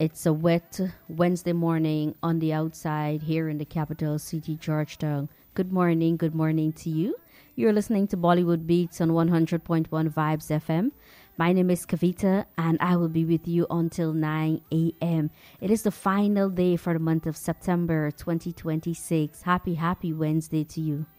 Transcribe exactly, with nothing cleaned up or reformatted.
It's a wet Wednesday morning on the outside here in the capital city, Georgetown. Good morning, good morning to you. You're listening to Bollywood Beats on one hundred point one Vibes F M. My name is Kavita and I will be with you until nine a.m. It is the final day for the month of September twenty twenty-six. Happy, happy Wednesday to you.